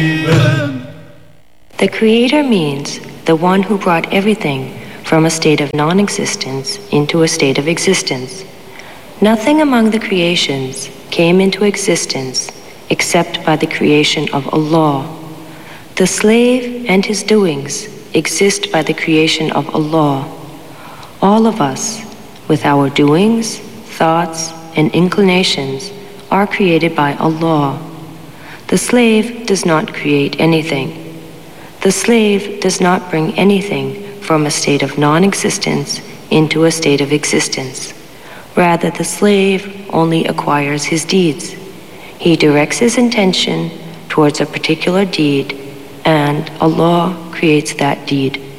The Creator means the one who brought everything from a state of non-existence into a state of existence. Nothing among the creations came into existence except by the creation of Allah. The slave and his doings exist by the creation of Allah. All of us, with our doings, thoughts, and inclinations, are created by Allah. The slave does not create anything. The slave does not bring anything from a state of non-existence into a state of existence. Rather, the slave only acquires his deeds. He directs his intention towards a particular deed, and Allah creates that deed.